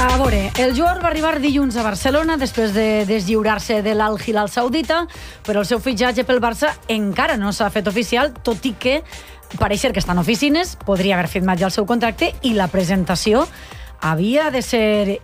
A veure, el jugador va arribar dilluns a Barcelona després de deslliurar-se de l'Al Hilal Saudita, però el seu fitxatge pel Barça encara no s'ha fet oficial, tot i que pareix que està en oficines, podria haver firmat ja el seu contracte i la presentació havia de ser